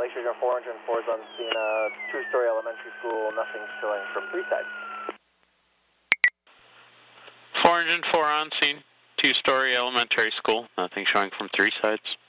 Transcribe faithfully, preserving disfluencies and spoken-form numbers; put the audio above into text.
Lake Station four hundred four is on scene, uh, two-story elementary school, nothing showing from three sides. four hundred four on scene, two-story elementary school, nothing showing from three sides.